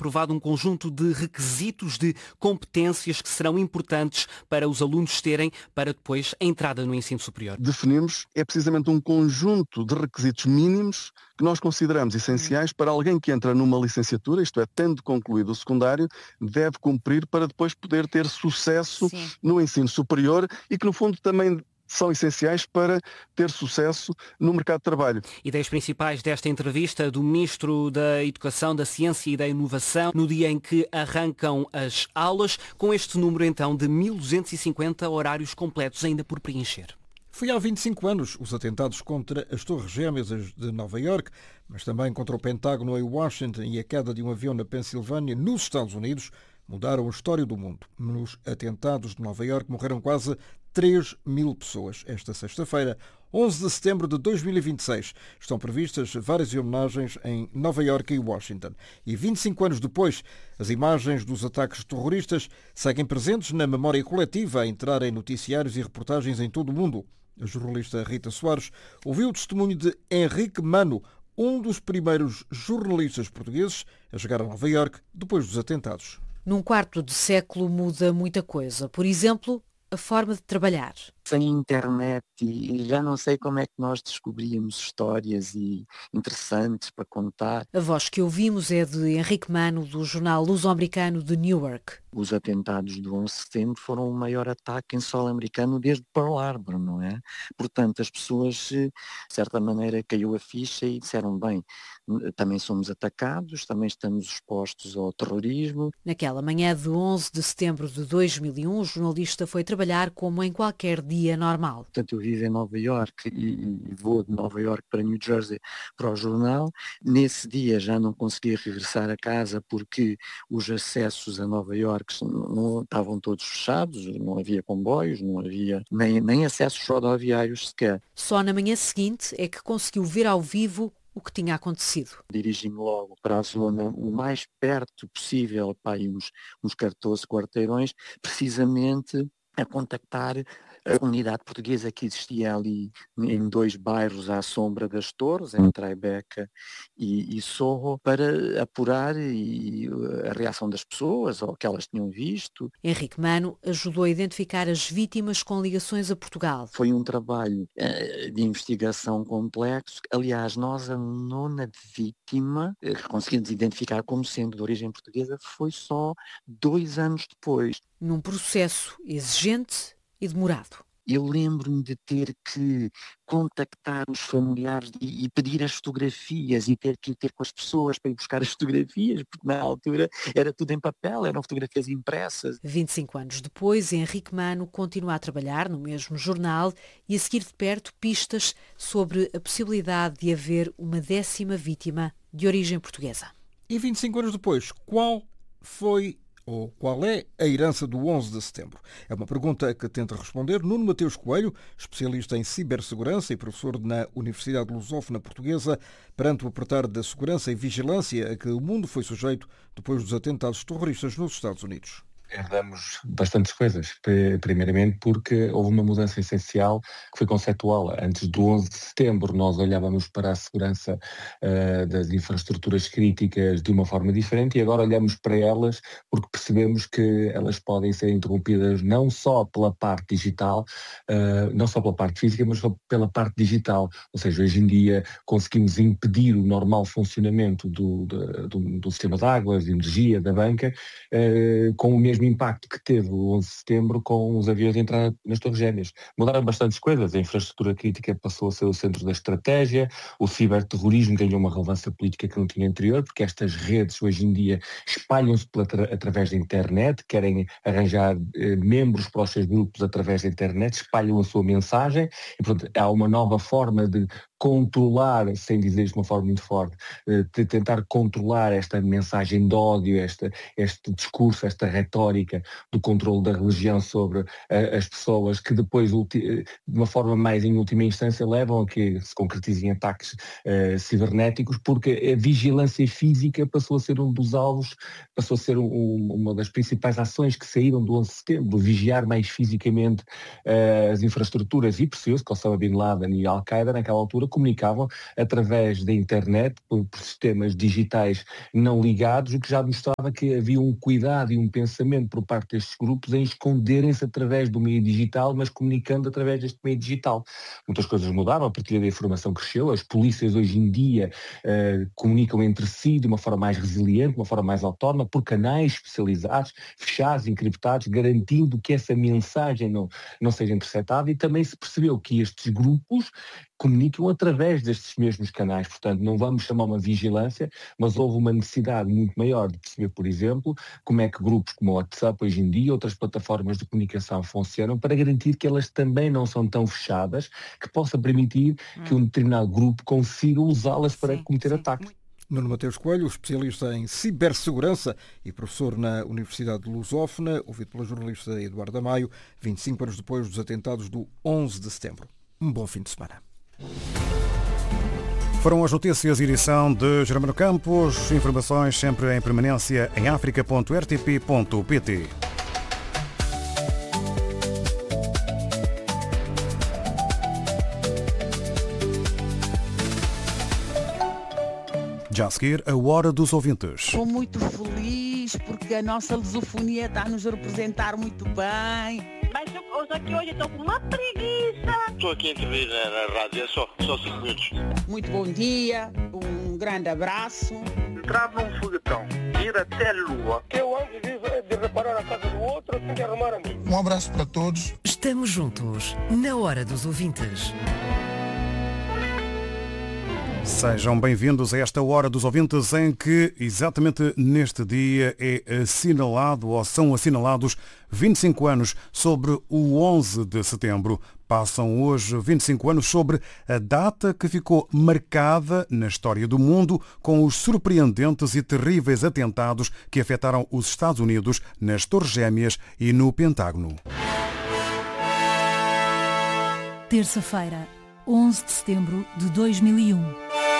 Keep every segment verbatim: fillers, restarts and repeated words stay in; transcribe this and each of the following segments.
aprovado um conjunto de requisitos de competências que serão importantes para os alunos terem para depois a entrada no ensino superior. Definimos é precisamente um conjunto de requisitos mínimos que nós consideramos essenciais para alguém que entra numa licenciatura, isto é, tendo concluído o secundário, deve cumprir para depois poder ter sucesso Sim. no ensino superior e que, no fundo, também são essenciais para ter sucesso no mercado de trabalho. Ideias principais desta entrevista do Ministro da Educação, da Ciência e da Inovação, no dia em que arrancam as aulas, com este número então de mil duzentos e cinquenta horários completos ainda por preencher. Foi há vinte e cinco anos os atentados contra as Torres Gêmeas de Nova Iorque, mas também contra o Pentágono em Washington e a queda de um avião na Pensilvânia, nos Estados Unidos, mudaram a história do mundo. Nos atentados de Nova Iorque morreram quase três mil pessoas. Esta sexta-feira, onze de setembro de dois mil e vinte e seis, estão previstas várias homenagens em Nova Iorque e Washington. E vinte e cinco anos depois, as imagens dos ataques terroristas seguem presentes na memória coletiva, a entrar em noticiários e reportagens em todo o mundo. A jornalista Rita Soares ouviu o testemunho de Henrique Mano, um dos primeiros jornalistas portugueses a chegar a Nova Iorque depois dos atentados. Num quarto de século muda muita coisa. Por exemplo, a forma de trabalhar. Sem internet e já não sei como é que nós descobríamos histórias e interessantes para contar. A voz que ouvimos é de Henrique Mano, do jornal luso-americano de Newark. Os atentados do onze de setembro foram o maior ataque em solo americano desde Pearl Harbor, não é? Portanto, as pessoas, de certa maneira, caiu a ficha e disseram, bem, também somos atacados, também estamos expostos ao terrorismo. Naquela manhã de onze de setembro de dois mil e um, o jornalista foi trabalhar como em qualquer dia normal. Portanto, eu vivo em Nova Iorque e, e vou de Nova Iorque para New Jersey para o jornal. Nesse dia já não conseguia regressar a casa porque os acessos a Nova Iorque não, não, estavam todos fechados, não havia comboios, não havia nem, nem acessos rodoviários sequer. Só na manhã seguinte é que conseguiu ver ao vivo o que tinha acontecido. Dirigi-me logo para a zona o mais perto possível, para aí uns, uns catorze quarteirões, precisamente a contactar a comunidade portuguesa que existia ali em dois bairros à sombra das torres, em Tribeca e, e Sorro, para apurar e, a reação das pessoas ou o que elas tinham visto. Henrique Mano ajudou a identificar as vítimas com ligações a Portugal. Foi um trabalho uh, de investigação complexo. Aliás, nós a nona vítima, uh, que conseguimos identificar como sendo de origem portuguesa, foi só dois anos depois. Num processo exigente e demorado. Eu lembro-me de ter que contactar os familiares e, e pedir as fotografias e ter que ir ter com as pessoas para ir buscar as fotografias, porque na altura era tudo em papel, eram fotografias impressas. vinte e cinco anos depois, Henrique Mano continua a trabalhar no mesmo jornal e a seguir de perto pistas sobre a possibilidade de haver uma décima vítima de origem portuguesa. E vinte e cinco anos depois, qual foi ou qual é a herança do onze de setembro? É uma pergunta que tenta responder Nuno Mateus Coelho, especialista em cibersegurança e professor na Universidade Lusófona Portuguesa, perante o apertar da segurança e vigilância a que o mundo foi sujeito depois dos atentados terroristas nos Estados Unidos. Herdamos bastantes coisas. Primeiramente porque houve uma mudança essencial que foi conceptual. Antes do onze de setembro nós olhávamos para a segurança uh, das infraestruturas críticas de uma forma diferente e agora olhamos para elas porque percebemos que elas podem ser interrompidas não só pela parte digital, uh, não só pela parte física, mas pela parte digital. Ou seja, hoje em dia conseguimos impedir o normal funcionamento do, do, do, do sistema de águas, de energia, da banca, uh, com o mesmo impacto que teve o onze de setembro com os aviões a entrar nas Torres Gêmeas. Mudaram bastantes coisas, a infraestrutura crítica passou a ser o centro da estratégia, o ciberterrorismo ganhou uma relevância política que não tinha anterior, porque estas redes hoje em dia espalham-se através da internet, querem arranjar eh, membros para os seus grupos através da internet, espalham a sua mensagem, e portanto há uma nova forma de controlar, sem dizer isto de uma forma muito forte, de tentar controlar esta mensagem de ódio, esta, este discurso, esta retórica retórica do controle da religião sobre uh, as pessoas, que depois, de uma forma mais em última instância, levam a que se concretizem ataques uh, cibernéticos, porque a vigilância física passou a ser um dos alvos, passou a ser um, uma das principais ações que saíram do onze de setembro, vigiar mais fisicamente uh, as infraestruturas, e percebeu-se que Osama Bin Laden e Al-Qaeda naquela altura comunicavam através da internet, por, por sistemas digitais não ligados, o que já mostrava que havia um cuidado e um pensamento por parte destes grupos em esconderem-se através do meio digital, mas comunicando através deste meio digital. Muitas coisas mudaram, a partir da informação cresceu, as polícias hoje em dia uh, comunicam entre si de uma forma mais resiliente, de uma forma mais autónoma, por canais especializados, fechados, encriptados, garantindo que essa mensagem não, não seja interceptada, e também se percebeu que estes grupos comunicam através destes mesmos canais. Portanto, não vamos chamar uma vigilância, mas houve uma necessidade muito maior de perceber, por exemplo, como é que grupos como o WhatsApp hoje em dia, outras plataformas de comunicação funcionam, para garantir que elas também não são tão fechadas, que possa permitir hum. que um determinado grupo consiga usá-las para sim, cometer sim. ataques. Nuno Mateus Coelho, especialista em cibersegurança e professor na Universidade de Lusófona, ouvido pela jornalista Eduarda Maio, vinte e cinco anos depois dos atentados do onze de setembro. Um bom fim de semana. Foram as notícias, edição de Germano Campos. Informações sempre em permanência em africa ponto r t p ponto p t. Já a seguir, a Hora dos Ouvintes. Estou muito feliz porque a nossa lusofonia está a nos representar muito bem. Mas hoje aqui hoje estou com uma preguiça. Estou aqui a intervir na, na rádio, é só, só cinco minutos. Muito bom dia, um grande abraço. Entrar num foguetão, ir até a Lua. Eu antes de, de reparar a casa do outro, tenho que arrumar a mim. Um abraço para todos. Estamos juntos, na Hora dos Ouvintes. Sejam bem-vindos a esta Hora dos Ouvintes, em que exatamente neste dia é assinalado ou são assinalados vinte e cinco anos sobre o onze de setembro. Passam hoje vinte e cinco anos sobre a data que ficou marcada na história do mundo com os surpreendentes e terríveis atentados que afetaram os Estados Unidos nas Torres Gêmeas e no Pentágono. Terça-feira, onze de setembro de dois mil e um.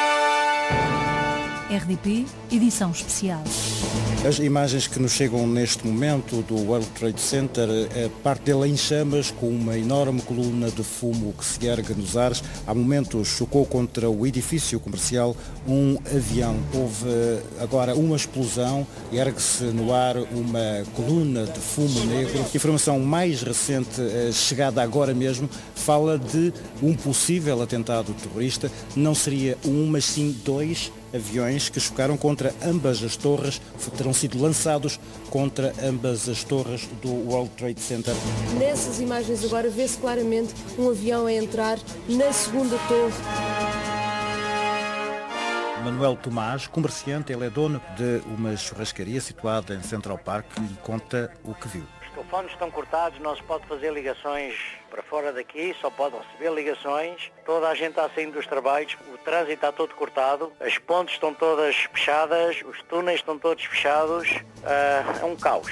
R D P, edição especial. As imagens que nos chegam neste momento do World Trade Center, parte dele em chamas, com uma enorme coluna de fumo que se ergue nos ares. Há momentos chocou contra o edifício comercial um avião. Houve agora uma explosão, ergue-se no ar uma coluna de fumo negro. A informação mais recente, chegada agora mesmo, fala de um possível atentado terrorista. Não seria um, mas sim dois aviões que chocaram contra ambas as torres, terão sido lançados contra ambas as torres do World Trade Center. Nessas imagens agora vê-se claramente um avião a entrar na segunda torre. Manuel Tomás, comerciante, ele é dono de uma churrascaria situada em Central Park, e conta o que viu. Os telefones estão cortados, não se pode fazer ligações para fora daqui, só pode receber ligações. Toda a gente está saindo dos trabalhos, o trânsito está todo cortado, as pontes estão todas fechadas, os túneis estão todos fechados, uh, é um caos.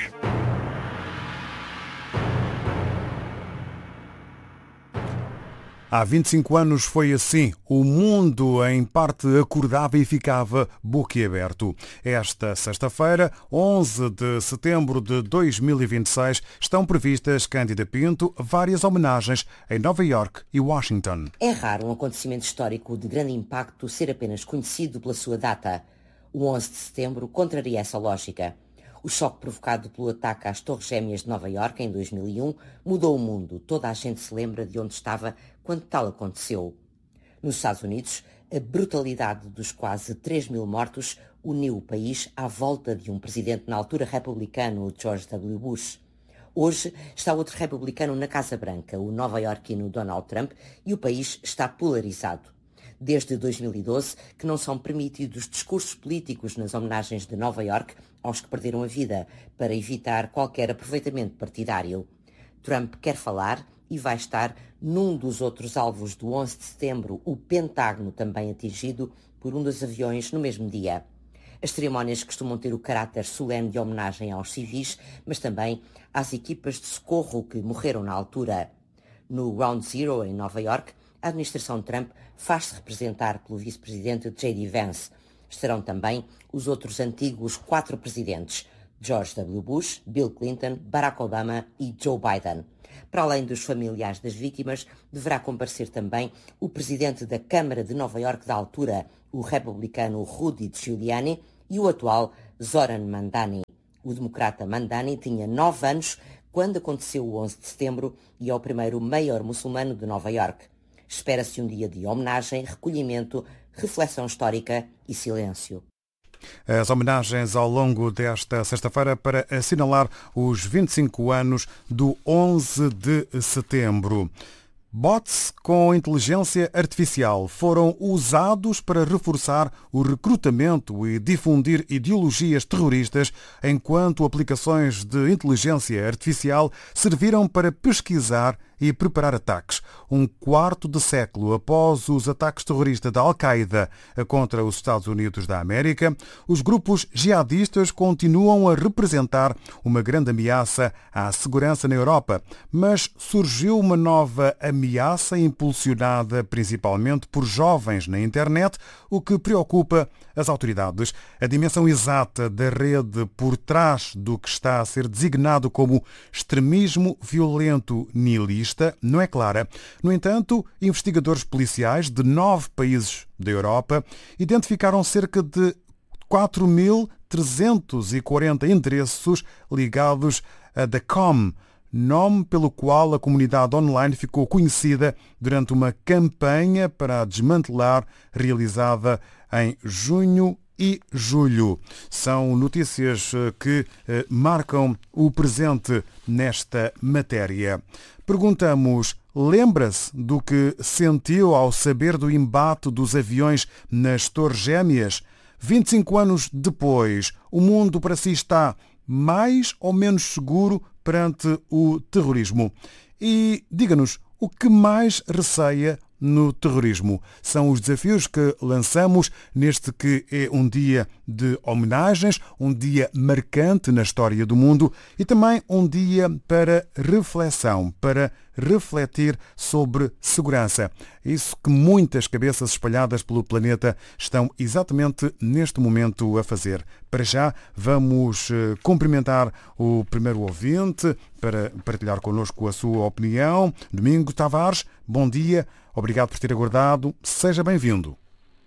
Há vinte e cinco anos foi assim. O mundo, em parte, acordava e ficava boquiaberto. Esta sexta-feira, onze de setembro de dois mil e vinte e seis, estão previstas, Cândida Pinto, várias homenagens em Nova Iorque e Washington. É raro um acontecimento histórico de grande impacto ser apenas conhecido pela sua data. O onze de setembro contraria essa lógica. O choque provocado pelo ataque às Torres Gêmeas de Nova Iorque em dois mil e um mudou o mundo. Toda a gente se lembra de onde estava quando tal aconteceu. Nos Estados Unidos, a brutalidade dos quase três mil mortos uniu o país à volta de um presidente na altura republicano, George W. Bush. Hoje está outro republicano na Casa Branca, o nova-iorquino Donald Trump, e o país está polarizado. Desde dois mil e doze, que não são permitidos discursos políticos nas homenagens de Nova Iorque aos que perderam a vida, para evitar qualquer aproveitamento partidário. Trump quer falar e vai estar num dos outros alvos do onze de setembro, o Pentágono, também atingido por um dos aviões no mesmo dia. As cerimónias costumam ter o caráter solene de homenagem aos civis, mas também às equipas de socorro que morreram na altura. No Ground Zero, em Nova York, a administração Trump faz-se representar pelo vice-presidente J D Vance. Estarão também os outros antigos quatro presidentes, George W. Bush, Bill Clinton, Barack Obama e Joe Biden. Para além dos familiares das vítimas, deverá comparecer também o presidente da Câmara de Nova York da altura, o republicano Rudy Giuliani, e o atual Zoran Mandani. O democrata Mandani tinha nove anos quando aconteceu o onze de setembro e é o primeiro mayor muçulmano de Nova York. Espera-se um dia de homenagem, recolhimento, reflexão histórica e silêncio. As homenagens ao longo desta sexta-feira para assinalar os vinte e cinco anos do onze de setembro. Bots com inteligência artificial foram usados para reforçar o recrutamento e difundir ideologias terroristas, enquanto aplicações de inteligência artificial serviram para pesquisar e preparar ataques. Um quarto de século após os ataques terroristas da Al-Qaeda contra os Estados Unidos da América, os grupos jihadistas continuam a representar uma grande ameaça à segurança na Europa, mas surgiu uma nova ameaça impulsionada principalmente por jovens na internet, o que preocupa as autoridades. A dimensão exata da rede por trás do que está a ser designado como extremismo violento nihilista não é clara. No entanto, investigadores policiais de nove países da Europa identificaram cerca de quatro mil trezentos e quarenta endereços ligados a Dacom, nome pelo qual a comunidade online ficou conhecida durante uma campanha para desmantelar realizada em junho e julho. São notícias que eh, marcam o presente nesta matéria. Perguntamos, lembra-se do que sentiu ao saber do embate dos aviões nas Torres Gêmeas? vinte e cinco anos depois, o mundo para si está mais ou menos seguro perante o terrorismo? E diga-nos, o que mais receia no terrorismo? São os desafios que lançamos neste que é um dia de homenagens, um dia marcante na história do mundo e também um dia para reflexão, para refletir sobre segurança. Isso que muitas cabeças espalhadas pelo planeta estão exatamente neste momento a fazer. Para já, vamos cumprimentar o primeiro ouvinte para partilhar connosco a sua opinião. Domingo Tavares, bom dia. Obrigado por ter aguardado. Seja bem-vindo.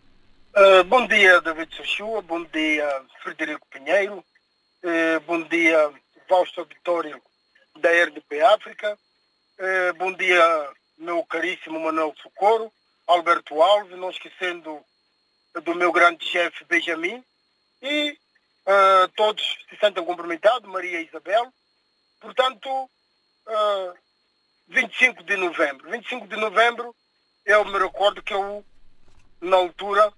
Uh, bom dia, David Sachua. Bom dia, Frederico Pinheiro. Uh, bom dia, vasto auditório da R D P África. Uh, bom dia, meu caríssimo Manuel Socorro, Alberto Alves, não esquecendo do meu grande chefe Benjamin. E uh, todos se sentem cumprimentados, Maria Isabel. Portanto, uh, vinte e cinco de novembro. vinte e cinco de novembro, eu me recordo que eu, na altura,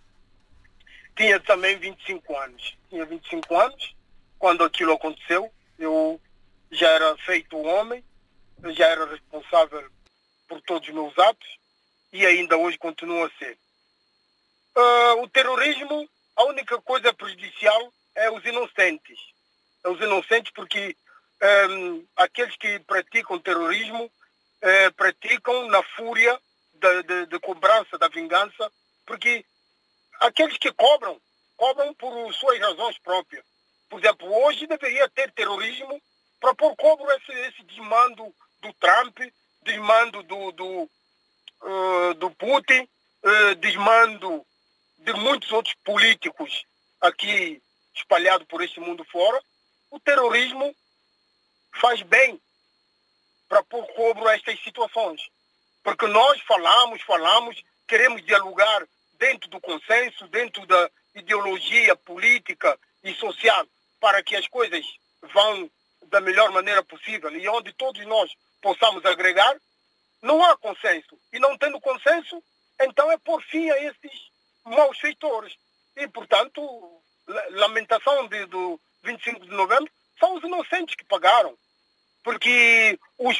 tinha também vinte e cinco anos. Tinha vinte e cinco anos, quando aquilo aconteceu. Eu já era feito homem, eu já era responsável por todos os meus atos e ainda hoje continuo a ser. Uh, o terrorismo, a única coisa prejudicial é os inocentes. É os inocentes porque um, aqueles que praticam terrorismo uh, praticam na fúria de, de, de cobrança, da vingança, porque aqueles que cobram, cobram por suas razões próprias. Por exemplo, hoje deveria ter terrorismo para pôr cobro esse, esse desmando do Trump, desmando do, do, uh, do Putin, uh, desmando de muitos outros políticos aqui espalhados por este mundo fora. O terrorismo faz bem para pôr cobro a estas situações. Porque nós falamos, falamos, queremos dialogar dentro do consenso, dentro da ideologia política e social, para que as coisas vão da melhor maneira possível e onde todos nós possamos agregar. Não há consenso. E não tendo consenso, então é por fim a esses maus feitores. E, portanto, lamentação de, do vinte e cinco de novembro são os inocentes que pagaram. Porque os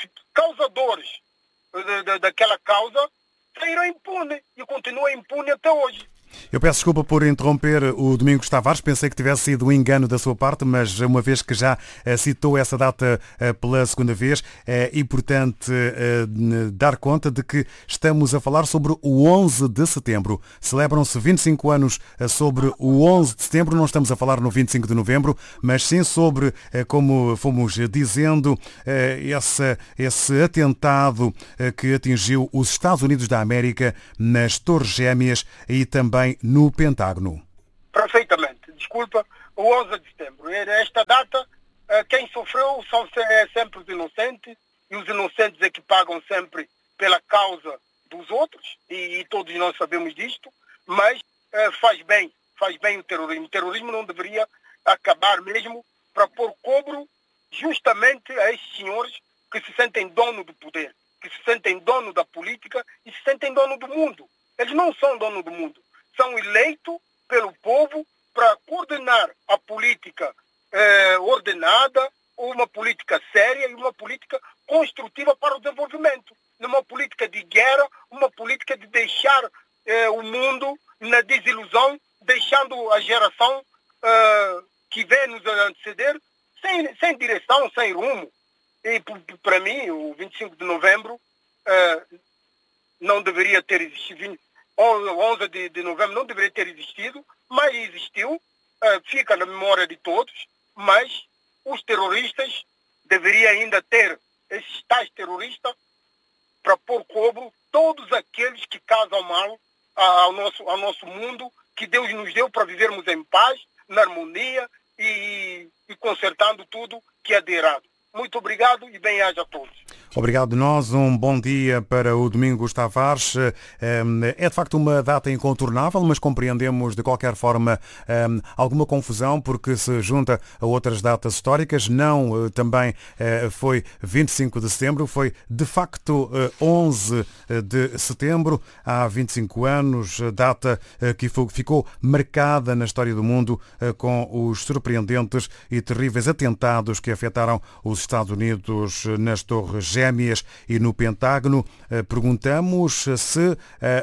causadores de, de, daquela causa saíram impunes e continuam impunes até hoje. Eu peço desculpa por interromper o Domingos Tavares, pensei que tivesse sido um engano da sua parte, mas uma vez que já uh, citou essa data uh, pela segunda vez, é uh, importante uh, dar conta de que estamos a falar sobre o onze de setembro. Celebram-se vinte e cinco anos uh, sobre o onze de setembro, não estamos a falar no vinte e cinco de novembro, mas sim sobre, uh, como fomos dizendo, uh, esse, esse atentado uh, que atingiu os Estados Unidos da América nas Torres Gêmeas e também no Pentágono. Perfeitamente. Desculpa, o onze de setembro. Esta data, quem sofreu são sempre os inocentes, e os inocentes é que pagam sempre pela causa dos outros, e, e todos nós sabemos disto, mas é, faz bem, faz bem o terrorismo. O terrorismo não deveria acabar mesmo para pôr cobro justamente a esses senhores que se sentem dono do poder, que se sentem dono da política e se sentem dono do mundo. Eles não são dono do mundo. São eleitos pelo povo para coordenar a política eh, ordenada, uma política séria e uma política construtiva para o desenvolvimento. Numa política de guerra, uma política de deixar eh, o mundo na desilusão, deixando a geração eh, que vem nos anteceder sem, sem direção, sem rumo. E para mim, o vinte e cinco de novembro eh, não deveria ter existido. onze de, de novembro não deveria ter existido, mas existiu, uh, fica na memória de todos, mas os terroristas deveriam ainda ter, esses tais terroristas, para pôr cobro todos aqueles que causam mal ao nosso, ao nosso mundo, que Deus nos deu para vivermos em paz, na harmonia e, e consertando tudo que é de errado. Muito obrigado e bem-aja a todos. Obrigado nós, um bom dia para o Domingos Tavares. É de facto uma data incontornável, mas compreendemos de qualquer forma alguma confusão porque se junta a outras datas históricas. Não também foi vinte e cinco de setembro, foi de facto onze de setembro, há vinte e cinco anos, data que ficou marcada na história do mundo com os surpreendentes e terríveis atentados que afetaram os Estados Unidos nas Torres Gêmeas e no Pentágono. Perguntamos se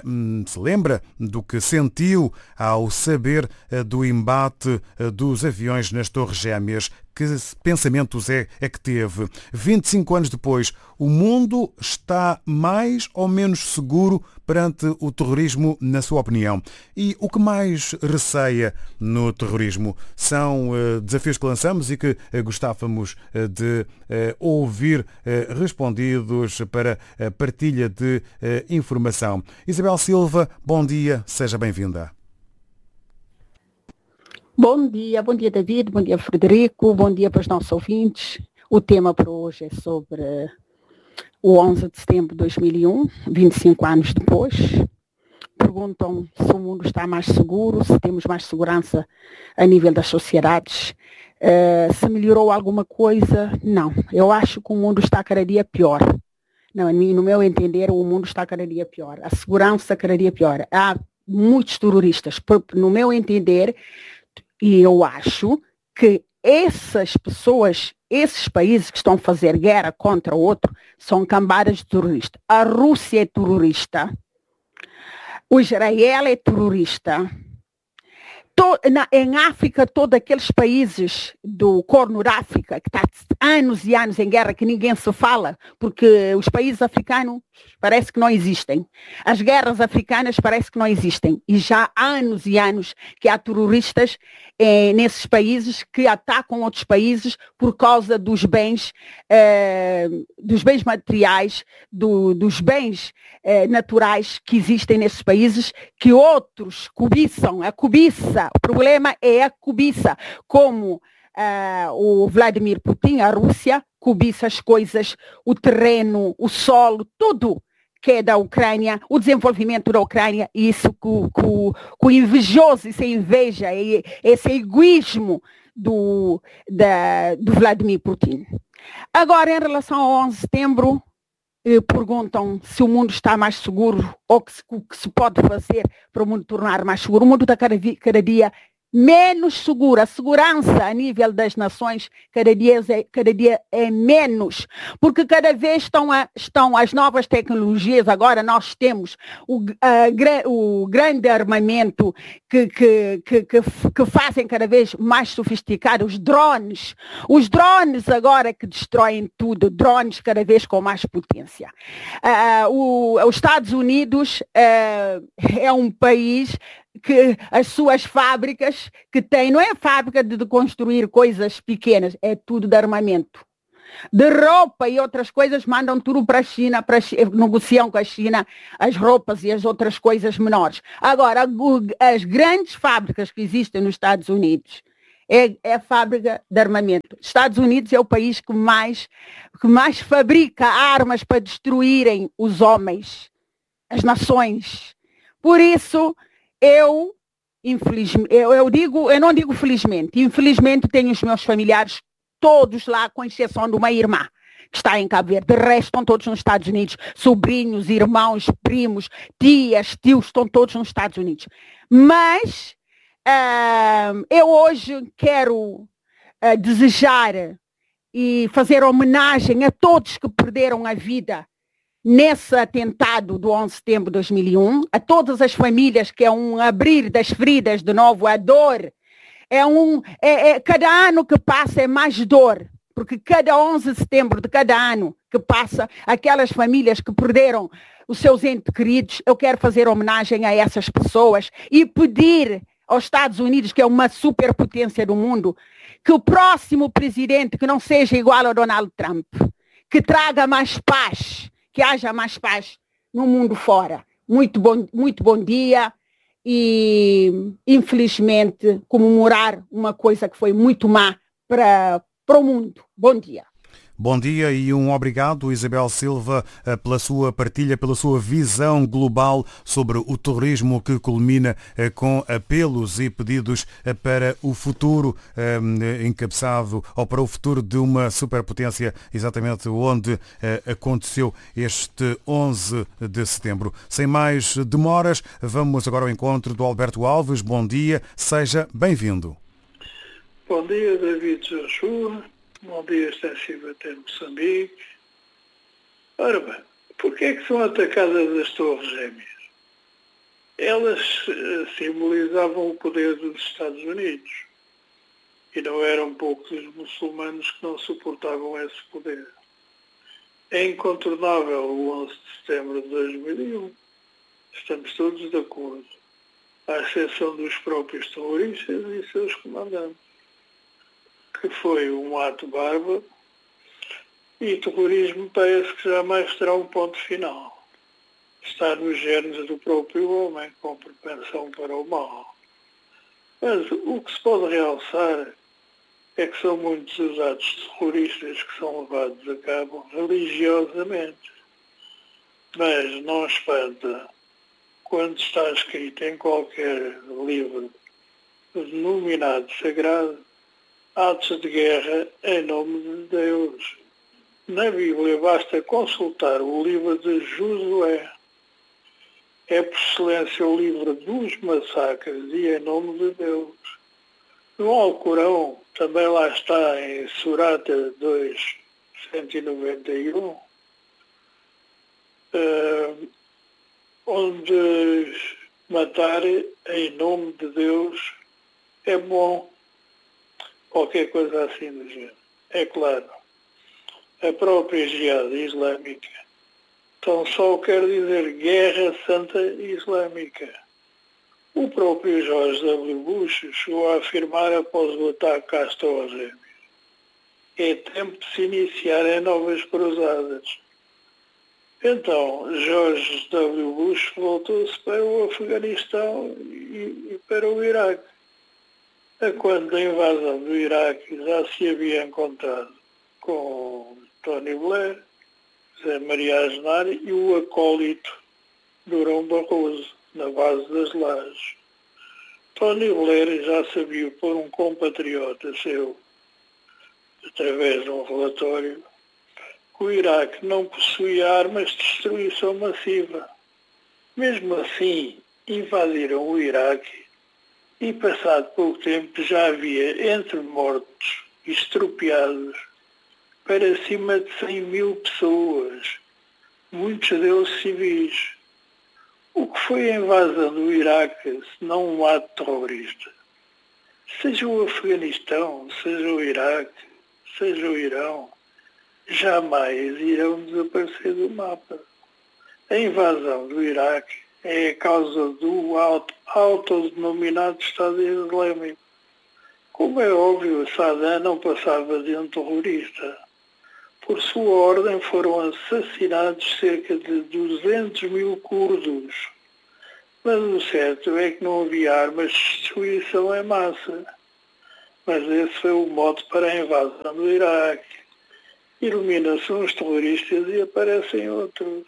se lembra do que sentiu ao saber do embate dos aviões nas Torres Gêmeas. Que pensamentos é, é que teve? vinte e cinco anos depois, o mundo está mais ou menos seguro perante o terrorismo, na sua opinião? E o que mais receia no terrorismo? São uh, desafios que lançamos e que uh, gostávamos uh, de uh, ouvir uh, respondidos para a partilha de uh, informação. Isabel Silva, bom dia, seja bem-vinda. Bom dia, bom dia David, bom dia Frederico, bom dia para os nossos ouvintes. O tema para hoje é sobre o onze de setembro de dois mil e um, vinte e cinco anos depois. Perguntam se o mundo está mais seguro, se temos mais segurança a nível das sociedades, uh, se melhorou alguma coisa. Não, eu acho que o mundo está cada dia pior. Não, no meu entender, o mundo está cada dia pior. A segurança cada dia pior. Há muitos terroristas, no meu entender. E eu acho que essas pessoas, esses países que estão a fazer guerra contra o outro, são cambadas de terroristas. A Rússia é terrorista. O Israel é terrorista. To, na, em África, todos aqueles países do Corno da África, que está anos e anos em guerra, que ninguém se fala, porque os países africanos parece que não existem. As guerras africanas parece que não existem. E já há anos e anos que há terroristas eh, nesses países que atacam outros países por causa dos bens, eh, dos bens materiais, do, dos bens eh, naturais que existem nesses países, que outros cobiçam, a cobiça. O problema é a cobiça, como uh, o Vladimir Putin, a Rússia, cobiça as coisas, o terreno, o solo, tudo que é da Ucrânia, o desenvolvimento da Ucrânia, e isso com o invejoso, essa inveja, esse egoísmo do, da, do Vladimir Putin. Agora, em relação ao onze de setembro, perguntam se o mundo está mais seguro ou que se, o que se pode fazer para o mundo tornar mais seguro. O mundo está cada, cada dia menos segura. A segurança a nível das nações cada dia é, cada dia é menos, porque cada vez estão, a, estão as novas tecnologias. Agora nós temos o, a, o grande armamento que, que, que, que, que fazem cada vez mais sofisticados, os drones. Os drones agora que destroem tudo, drones cada vez com mais potência. Uh, o, os Estados Unidos uh, é um país que as suas fábricas que têm, não é fábrica de, de construir coisas pequenas, é tudo de armamento. De roupa e outras coisas mandam tudo para a China, para a China, negociam com a China as roupas e as outras coisas menores. Agora, as grandes fábricas que existem nos Estados Unidos é, é a fábrica de armamento. Estados Unidos é o país que mais, que mais fabrica armas para destruírem os homens, as nações. Por isso, Eu, infelizmente, eu, eu, digo, eu não digo felizmente, infelizmente tenho os meus familiares todos lá, com exceção de uma irmã que está em Cabo Verde. De resto, estão todos nos Estados Unidos. Sobrinhos, irmãos, primos, tias, tios, estão todos nos Estados Unidos. Mas uh, eu hoje quero uh, desejar e fazer homenagem a todos que perderam a vida nesse atentado do onze de setembro de dois mil e um, a todas as famílias, que é um abrir das feridas de novo, a dor, é um, é, é, cada ano que passa é mais dor, porque cada onze de setembro de cada ano que passa, aquelas famílias que perderam os seus entes queridos, eu quero fazer homenagem a essas pessoas e pedir aos Estados Unidos, que é uma superpotência do mundo, que o próximo presidente, que não seja igual ao Donald Trump, que traga mais paz, que haja mais paz no mundo fora. Muito bom, muito bom dia e, infelizmente, comemorar uma coisa que foi muito má para, para o mundo. Bom dia. Bom dia e um obrigado, Isabel Silva, pela sua partilha, pela sua visão global sobre o terrorismo, que culmina com apelos e pedidos para o futuro encabeçado, ou para o futuro de uma superpotência, exatamente onde aconteceu este onze de setembro. Sem mais demoras, vamos agora ao encontro do Alberto Alves. Bom dia, seja bem-vindo. Bom dia, David Joshua. Bom dia, extensiva até Moçambique. Ora bem, porquê é que são atacadas as Torres Gêmeas? Elas uh, simbolizavam o poder dos Estados Unidos. E não eram poucos os muçulmanos que não suportavam esse poder. É incontornável o onze de setembro de dois mil e um. Estamos todos de acordo, à exceção dos próprios terroristas e seus comandantes, que foi um ato bárbaro, e terrorismo parece que jamais terá um ponto final. Está nos genes do próprio homem, com propensão para o mal. Mas o que se pode realçar é que são muitos os atos terroristas que são levados a cabo religiosamente. Mas não espanta quando está escrito em qualquer livro denominado sagrado atos de guerra em nome de Deus. Na Bíblia basta consultar o livro de Josué. É por excelência o livro dos massacres e em nome de Deus. No Alcorão, também lá está em Surata dois, cento e noventa e um, uh, onde matar em nome de Deus é bom. Qualquer coisa assim do género. É claro, a própria Jihad Islâmica tão só quer dizer Guerra Santa Islâmica. O próprio George W. Bush chegou a afirmar após o ataque às Torres Gêmeas: é tempo de se iniciarem novas cruzadas. Então, George W. Bush voltou-se para o Afeganistão e, e para o Iraque. Quando da invasão do Iraque já se havia encontrado com Tony Blair, Zé Maria Aznar e o acólito Durão Barroso, na base das Lajes. Tony Blair já sabia por um compatriota seu, através de um relatório, que o Iraque não possuía armas de destruição massiva. Mesmo assim, invadiram o Iraque E passado pouco tempo já havia entre mortos e estropiados para cima de cem mil pessoas, muitos deles civis. O que foi a invasão do Iraque, se não um ato terrorista? Seja o Afeganistão, seja o Iraque, seja o Irão, jamais irão desaparecer do mapa. A invasão do Iraque é a causa do auto, autodenominado Estado Islâmico. Como é óbvio, Saddam não passava de um terrorista. Por sua ordem foram assassinados cerca de duzentos mil curdos. Mas o certo é que não havia armas de destruição em massa. Mas esse foi o mote para a invasão do Iraque. Ilumina-se uns terroristas e aparecem outros,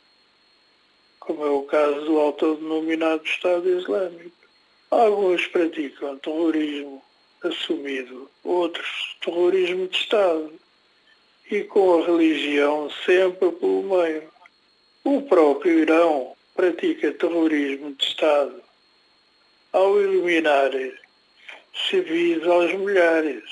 como é o caso do autodenominado Estado Islâmico. Alguns praticam terrorismo assumido, outros terrorismo de Estado, e com a religião sempre pelo meio. O próprio Irão pratica terrorismo de Estado ao eliminar civis aos milhares.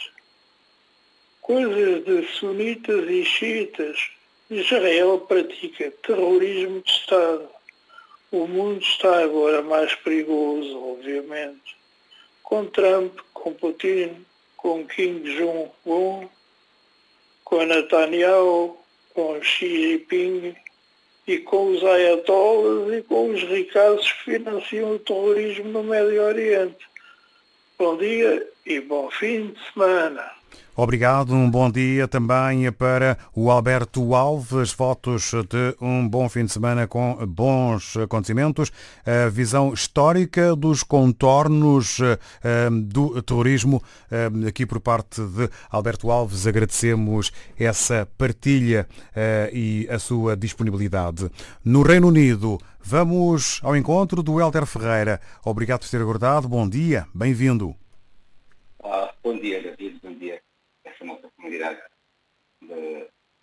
Coisas de sunitas e xiitas. Israel pratica terrorismo de Estado. O mundo está agora mais perigoso, obviamente. Com Trump, com Putin, com Kim Jong-un, com Netanyahu, com Xi Jinping e com os ayatollahs e com os ricaços que financiam o terrorismo no Médio Oriente. Bom dia e bom fim de semana. Obrigado, um bom dia também para o Alberto Alves, votos de um bom fim de semana com bons acontecimentos, a visão histórica dos contornos do terrorismo, aqui por parte de Alberto Alves, agradecemos essa partilha e a sua disponibilidade. No Reino Unido, vamos ao encontro do Hélder Ferreira. Obrigado por ter aguardado, bom dia, bem-vindo. Ah, bom dia, David, bom dia. Essa nossa comunidade de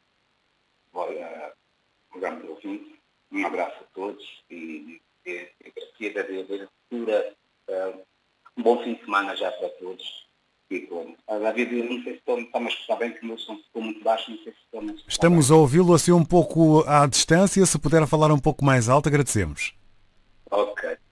uh, programa de ouvintes. Um abraço a todos e agradecer da abertura. Uh, um bom fim de semana já para todos. E pronto. A David, não sei se estou, está a escutar bem, que o meu som ficou muito baixo, não sei se estou a escutar. Estamos bem. A ouvi-lo assim um pouco à distância, se puder falar um pouco mais alto, agradecemos. Ok. Uh,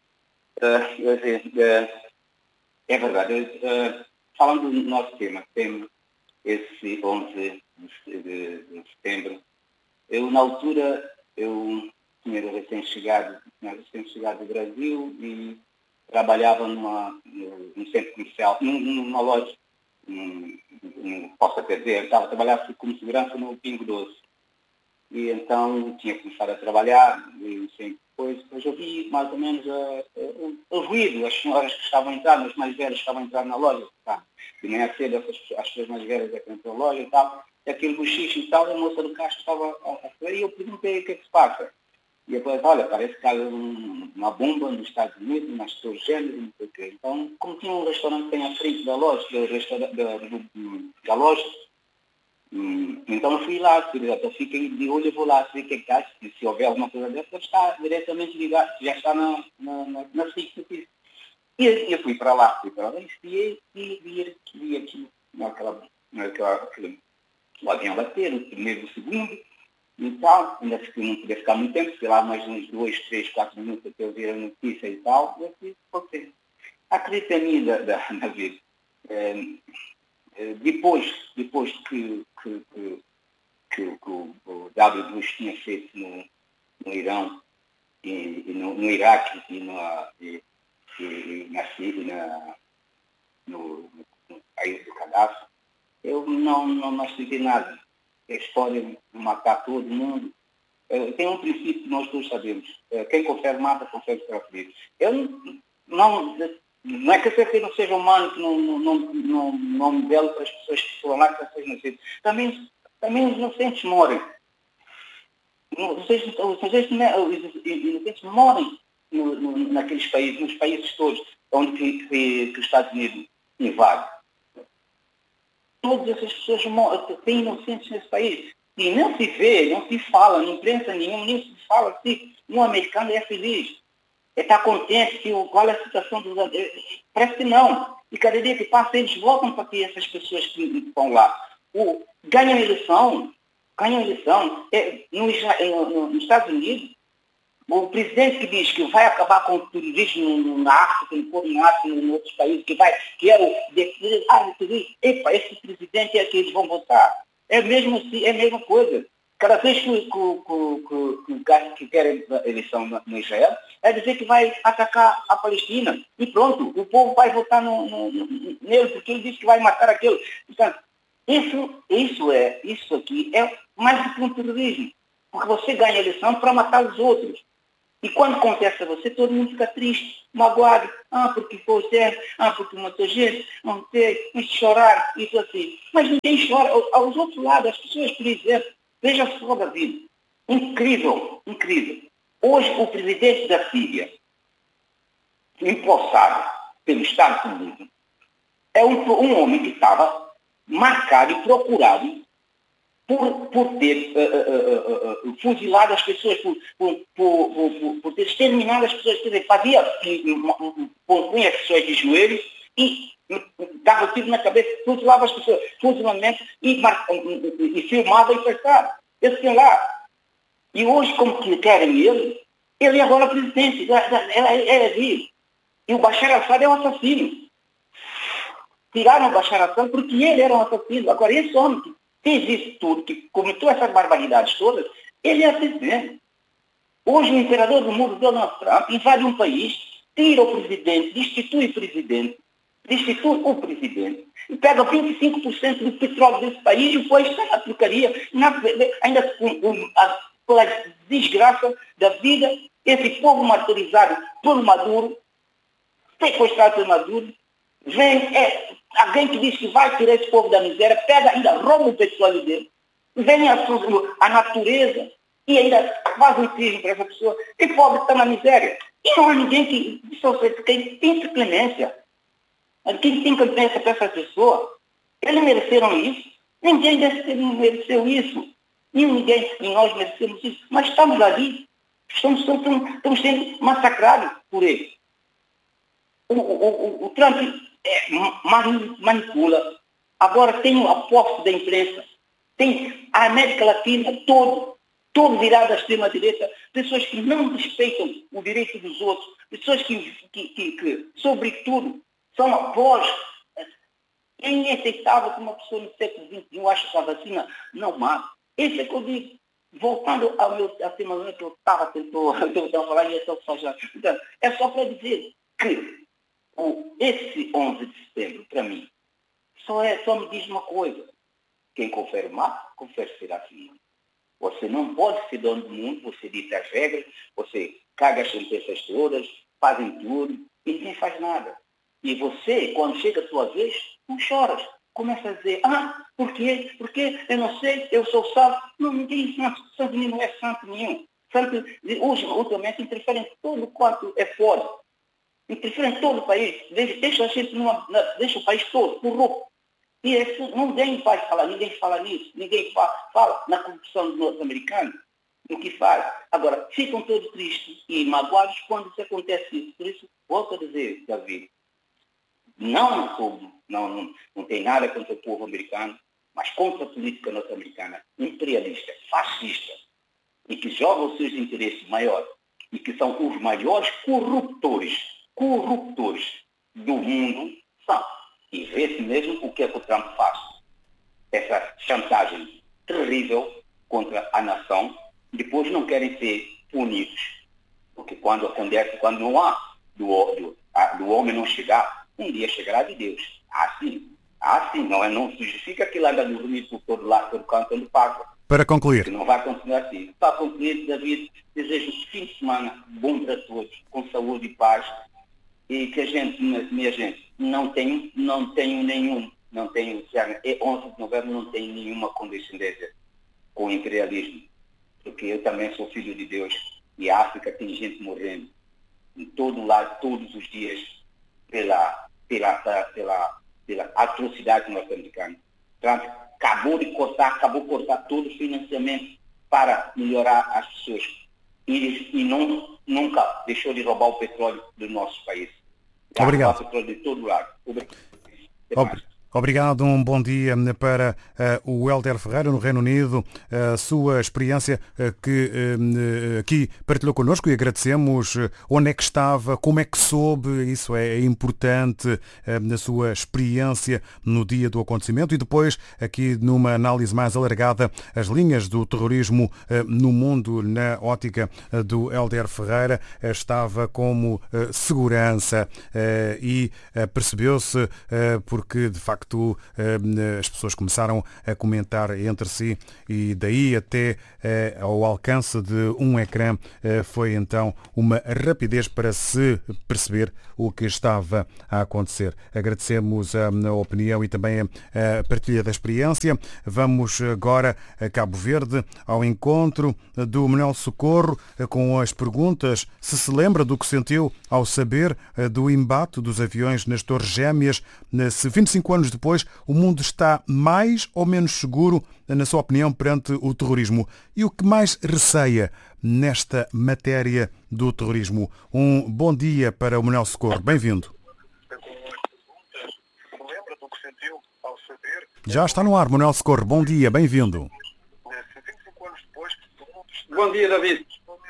uh, é verdade. Uh, falando do nosso tema, tema esse onze de, de, de setembro, eu na altura, eu tinha recém-chegado, tinha recém-chegado do Brasil e trabalhava numa, num centro comercial, numa loja, num, num, posso até dizer, estava a trabalhar como segurança no Pingo Doce. E então tinha começado a trabalhar, e sempre depois, depois eu vi mais ou menos o ruído, as senhoras que estavam a entrar, os mais velhos que estavam a entrar na loja, tá? De manhã cedo, as, as pessoas mais velhas é que entram na loja e tal, e aquele bochicho e tal, a moça do caixa estava a fazer, e eu perguntei o que é que se passa. E depois, olha, parece que há um, uma bomba nos Estados Unidos, nas Torres Gêmeas, e não sei o quê. Então, como tinha um restaurante bem à frente da loja, da, da, da loja, hum, então eu fui lá, eu fiquei de olho, eu vou lá ver o que é que acha, se houver alguma coisa dessa, está diretamente ligado, já está na, na, na, na F I C. E eu fui para lá, fui para lá, e vi, vi, vi aqui, naquela, naquela, o avião bater, o primeiro e o segundo, e tal, ainda fiquei, não podia ficar muito tempo, sei lá, mais uns dois, três, quatro minutos até eu ver a notícia e tal, e eu fui, ok. Acredita em mim da, da, da vida. É, é, depois, depois que, que, que, que, que o, o W. Bush tinha feito no, no Irão, e, e no, no Iraque, e, na, e, e na Síria, na, no, no país do Gaddafi, eu não, não, não senti nada. A história de matar todo mundo. Uh, tem um princípio que nós todos sabemos. Uh, quem confere mata, confere para feliz. Eu não, não é que a não seja humano, que não, não, não, não modelo para as pessoas que estão lá, que sejam inocentes. Também, também os inocentes morrem. Os inocentes morrem no, no, naqueles países, nos países todos, onde que, que, que os Estados Unidos invadem. Todas essas pessoas têm inocentes nesse país. E não se vê, não se fala, não imprensa nenhuma, nem se fala assim, um americano é feliz. Está contente que, qual é a situação dos... Parece que não. E cada dia que passa, eles voltam para que essas pessoas que estão lá o, ganham eleição, ganham eleição. É, no, no, nos Estados Unidos, o presidente que diz que vai acabar com o terrorismo na África, no África, em outros países, que vai, que é o... Ah, epa, esse presidente é que eles vão votar. É mesmo assim, é a mesma coisa. Cada vez que, que, que, que, que querem a eleição no Israel, é dizer que vai atacar a Palestina. E pronto, o povo vai votar no, no, no, nele, porque ele diz que vai matar aquele. Portanto, isso, isso, é, isso aqui é mais do que um terrorismo. Porque você ganha a eleição para matar os outros. E quando acontece a você, todo mundo fica triste, magoado. Ah, porque foi certo, ah, porque matou gente, não sei, chorar, isso assim. Mas ninguém chora. Aos outros lados, as pessoas, por exemplo, veja só, David, incrível, incrível. Hoje, o presidente da Síria, empossado pelos Estados Unidos, é um, um homem que estava marcado e procurado por, por ter uh, uh, uh, uh, fuzilado as pessoas, por, por, por, por, por ter exterminado as pessoas. Quer dizer, fazia, punha as pessoas de joelhos e dava tiro na cabeça, fuzilava as pessoas, fuzilamento e, e, e filmava e fechava. Esse é lá. E hoje, como que querem ele, ele é agora presidente, é ali. E o Bashar al-Assad é um assassino. Tiraram o Bashar al-Assad porque ele era um assassino. Agora, esse homem que fez isso tudo, que cometeu essas barbaridades todas, ele é presidente. Hoje, o imperador do mundo, Donald Trump, invade um país, tira o presidente, destitui o presidente, destitui o presidente, e pega vinte e cinco por cento do petróleo desse país e depois sai a porcaria, na, ainda com, com a, pela desgraça da vida, esse povo martirizado por Maduro, sequestrado por Maduro, vem é, alguém que diz que vai tirar esse povo da miséria, pega ainda, rouba o petróleo dele, vem a, a natureza e ainda faz um crime para essa pessoa, e o povo está na miséria. E não há ninguém que, que tem clemência. Quem tem clemência para essa pessoa? Eles mereceram isso? Ninguém mereceu isso. E ninguém, e nós merecemos isso. Mas estamos ali. Estamos, estamos, estamos sendo massacrados por ele. O, o, o, o Trump é, manipula. Agora tem o aposto da imprensa. Tem a América Latina todo, todo virado à extrema-direita. Pessoas que não respeitam o direito dos outros. Pessoas que, que, que, que sobretudo, são após. É inaceitável que uma pessoa no século vinte e um ache que a vacina não mata. Esse é que eu digo. Voltando ao meu tema que eu estava tentando falar, e é só, então, é só para dizer que o, esse onze de setembro, para mim, só, é, só me diz uma coisa. Quem confere mata, confere serafim. Você não pode ser dono do mundo, você dita as regras, você caga as sentenças todas, fazem tudo, e ninguém faz nada. E você, quando chega a sua vez, não choras. Começa a dizer, ah, por quê? Porque eu não sei, eu sou santo. Não, ninguém é santo. Santo não é santo nenhum. Santo, hoje, ultimamente, interfere em todo quanto é fora. Interfere em todo o país. Deixa, deixa, a gente numa, deixa o país todo corrupto. E isso, ninguém vai falar, ninguém fala nisso. Ninguém fala, fala na corrupção dos norte-americanos. O que faz? Agora, ficam todos tristes e magoados quando isso acontece isso. Por isso, volto a dizer, David, Não, não, não, não tem nada contra o povo americano, mas contra a política norte-americana imperialista, fascista, e que joga os seus interesses maiores, e que são os maiores corruptores, corruptores do mundo, são. E vê-se mesmo o que é que o Trump faz. Essa chantagem terrível contra a nação, depois não querem ser punidos. Porque quando acontece, quando não há do, do, do homem não chegar, um dia chegará de Deus. Assim, assim, não, é, não justifica que ele anda dormindo por todo lado, todo canto, onde passa. Para concluir. Que não vai continuar assim. Para concluir, David, desejo um fim de semana bom para todos, com saúde e paz, e que a gente, minha gente, não tenho, não tenho nenhum, não tenho, é onze de novembro, não tenho nenhuma condescendência com o imperialismo, porque eu também sou filho de Deus, e a África tem gente morrendo, em todo lado, todos os dias, pela, pela, pela, pela atrocidade norte-americana. Trump acabou de cortar, acabou de cortar todo o financiamento para melhorar as pessoas e, e não, nunca deixou de roubar o petróleo do nosso país. Obrigado. O petróleo de todo lado. Obrigado. Obrigado, um bom dia para uh, o Hélder Ferreira no Reino Unido, a uh, sua experiência uh, que uh, aqui partilhou connosco e agradecemos uh, onde é que estava, como é que soube, isso é importante uh, na sua experiência no dia do acontecimento e depois aqui numa análise mais alargada as linhas do terrorismo uh, no mundo na ótica uh, do Hélder Ferreira, uh, estava como uh, segurança uh, e uh, percebeu-se uh, porque de facto as pessoas começaram a comentar entre si e daí até ao alcance de um ecrã foi então uma rapidez para se perceber o que estava a acontecer. Agradecemos a opinião e também a partilha da experiência. Vamos agora a Cabo Verde ao encontro do Manuel Socorro com as perguntas. Se se lembra do que sentiu ao saber do embate dos aviões nas Torres Gêmeas, se vinte e cinco anos depois o mundo está mais ou menos seguro, na sua opinião, perante o terrorismo? E o que mais receia nesta matéria do terrorismo? Um bom dia para o Manuel Socorro. Bem-vindo. Já está no ar, Manuel Socorro. Bom dia, bem-vindo. Bom dia, David.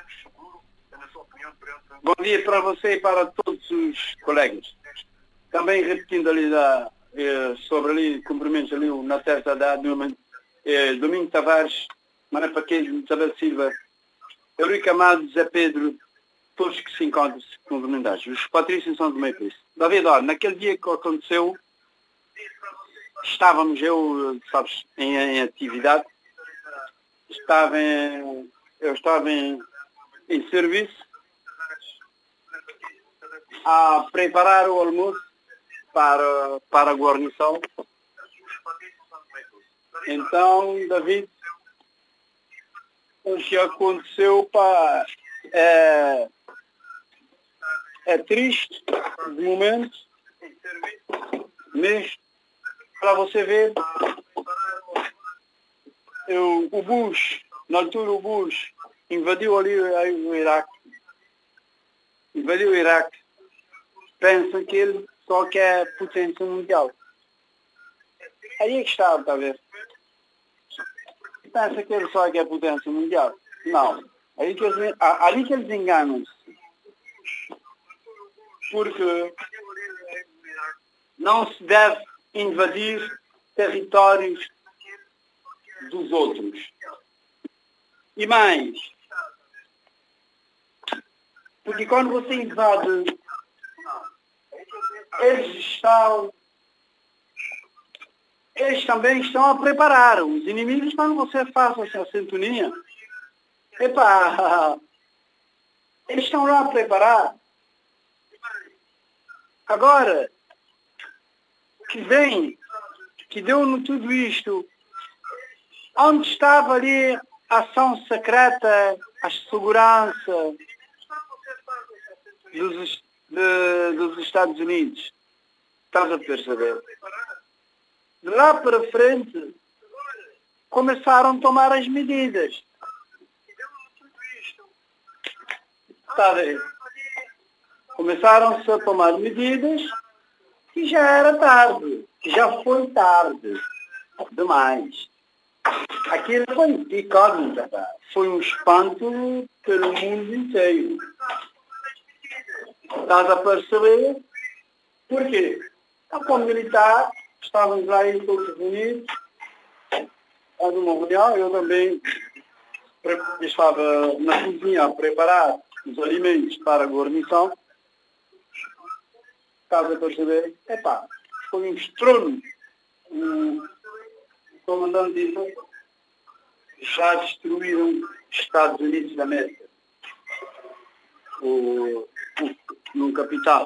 Bom dia para você e para todos os colegas. Também repetindo ali da, eh, sobre ali, cumprimentos ali na terça da Newman, eh, Domingo Tavares, Mané Paquejo, Isabel Silva, Eurico Amado, Zé Pedro, todos que se encontram com comunidades, os Patrícios São Tomé e Príncipe. David, olha, naquele dia que aconteceu, estávamos, eu, sabes, em, em atividade, estava em, eu estava em, em serviço, a preparar o almoço para, para a guarnição. Então, David, o que aconteceu pá, é, é triste de momento, mas para você ver, eu, o Bush, na altura o Bush invadiu ali o Iraque, invadiu o Iraque, pensa que ele só quer potência mundial. Aí é que está, está a ver? Pensa que ele só quer potência mundial. Não. Aí que eles, ali que eles enganam-se. Porque não se deve invadir territórios dos outros. E mais, porque quando você invade, eles estão, eles também estão a preparar. Os inimigos, quando você faz essa sintonia, epa, eles estão lá a preparar. Agora, que vem, que deu no tudo isto, onde estava ali a ação secreta, a segurança dos, de, dos Estados Unidos? Estás a perceber? De lá para frente, começaram a tomar as medidas. Está a ver? Começaram-se a tomar medidas e já era tarde. Já foi tarde. Demais. Aquilo foi incógnita, foi um espanto pelo mundo inteiro. Estás a perceber? Por quê? A como militar, estávamos lá em todos unidos, a uma reunião, eu também estava na cozinha a preparar os alimentos para a guarnição. Estás a perceber? Epá, foi um estrondo. Um, o comandante disse, já destruíram os Estados Unidos da América. O, o, no capital.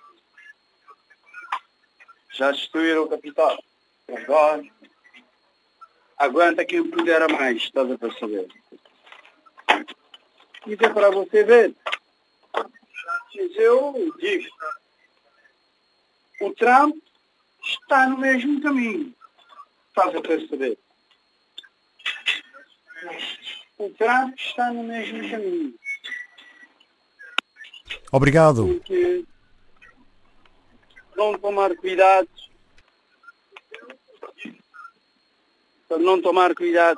Já destruíram o capital. Agora, aguenta quem puder a mais, estás a perceber? Isso é para você ver. Mas eu digo, o Trump está no mesmo caminho. Estás a perceber? O Trump está no mesmo caminho. Obrigado. Porque não tomar cuidado, para não tomar cuidado,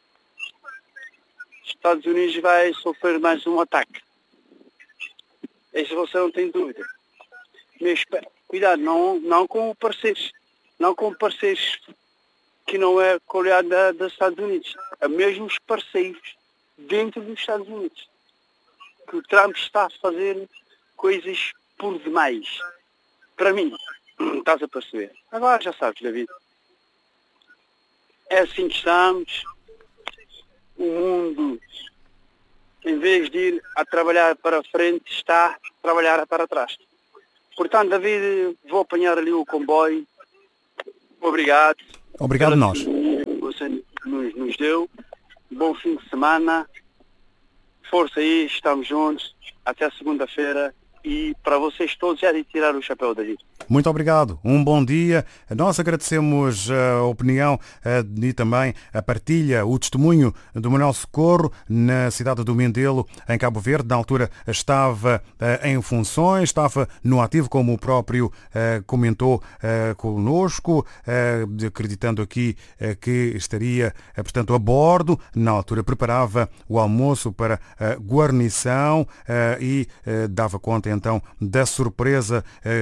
os Estados Unidos vai sofrer mais um ataque. Isso você não tem dúvida. Mas cuidado, não, não com parceiros, não com parceiros que não é coreano da, dos Estados Unidos, é mesmo os parceiros dentro dos Estados Unidos. Que o Trump está a fazer coisas por demais. Para mim, estás a perceber. Agora já sabes, David. É assim que estamos. O mundo, em vez de ir a trabalhar para a frente, está a trabalhar para trás. Portanto, David, vou apanhar ali o comboio. Obrigado. Obrigado nós. Você nos, nos deu. Bom fim de semana. Força aí, estamos juntos. Até segunda-feira. E para vocês todos já de tirar o chapéu, David. Muito obrigado. Um bom dia. Nós agradecemos a opinião e também a partilha, o testemunho do Manuel Socorro na cidade do Mindelo, em Cabo Verde. Na altura estava em funções, estava no ativo, como o próprio comentou conosco, acreditando aqui que estaria, portanto, a bordo. Na altura preparava o almoço para a guarnição e dava conta então da surpresa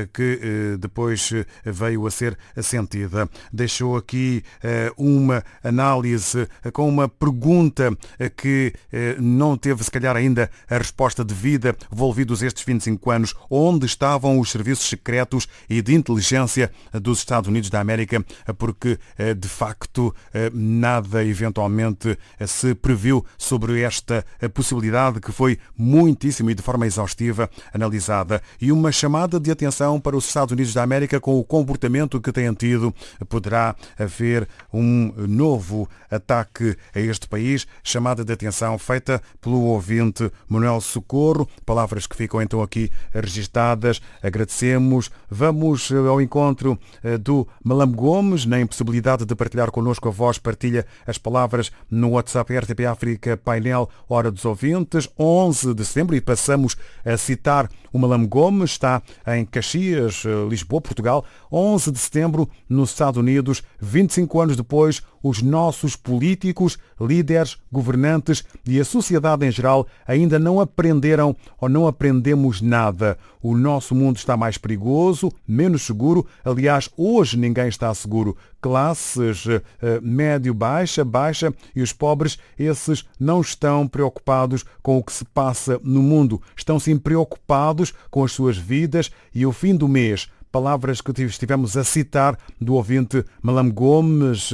que depois veio a ser sentida. Deixou aqui uma análise com uma pergunta que não teve, se calhar, ainda a resposta devida, envolvidos estes vinte e cinco anos. Onde estavam os serviços secretos e de inteligência dos Estados Unidos da América? Porque, de facto, nada eventualmente se previu sobre esta possibilidade que foi muitíssimo e de forma exaustiva analisada. E uma chamada de atenção para os Estados Unidos da América com o comportamento que têm tido. Poderá haver um novo ataque a este país. Chamada de atenção feita pelo ouvinte Manuel Socorro. Palavras que ficam então aqui registadas. Agradecemos. Vamos ao encontro do Malam Gomes. Na impossibilidade de partilhar connosco a voz, partilha as palavras no WhatsApp R T P África Painel Hora dos Ouvintes, onze de setembro, e passamos a citar o Malam Gomes. Está em Caxias, Lisboa, Portugal. onze de setembro, nos Estados Unidos. vinte e cinco anos depois, os nossos políticos, líderes, governantes e a sociedade em geral ainda não aprenderam ou não aprendemos nada. O nosso mundo está mais perigoso, menos seguro. Aliás, hoje ninguém está seguro. Classes eh, médio, baixa, baixa e os pobres, esses não estão preocupados com o que se passa no mundo. Estão sim preocupados com as suas vidas e o fim do mês. Palavras que estivemos a citar do ouvinte Malam Gomes.